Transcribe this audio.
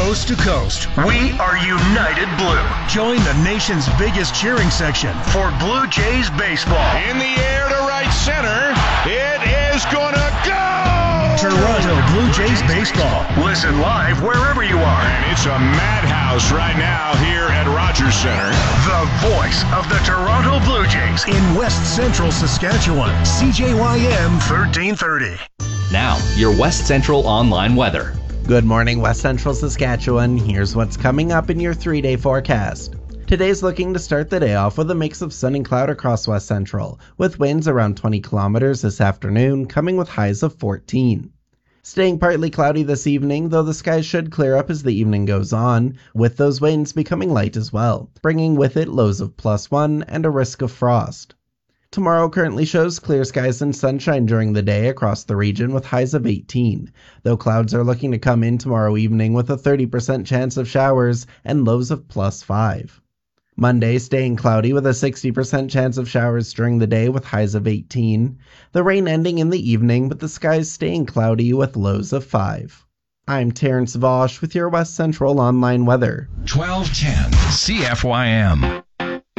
coast to coast, we are United Blue. Join the nation's biggest cheering section for Blue Jays baseball. In the air to right center, it is gonna go! Toronto Blue Jays baseball. Listen live wherever you are. And it's a madhouse right now here at Rogers Center. The voice of the Toronto Blue Jays in West Central Saskatchewan. CJYM 1330. Now, your West Central online weather. Good morning, West Central Saskatchewan. Here's what's coming up in your 3-day forecast. Today's looking to start the day off with a mix of sun and cloud across West Central, with winds around 20 kilometers this afternoon, coming with highs of 14. Staying partly cloudy this evening, though the skies should clear up as the evening goes on, with those winds becoming light as well, bringing with it lows of +1 and a risk of frost. Tomorrow currently shows clear skies and sunshine during the day across the region with highs of 18, though clouds are looking to come in tomorrow evening with a 30% chance of showers and lows of +5. Monday staying cloudy with a 60% chance of showers during the day with highs of 18, the rain ending in the evening but the skies staying cloudy with lows of 5. I'm Terrence Vosch with your West Central online weather. 1210 CFYM.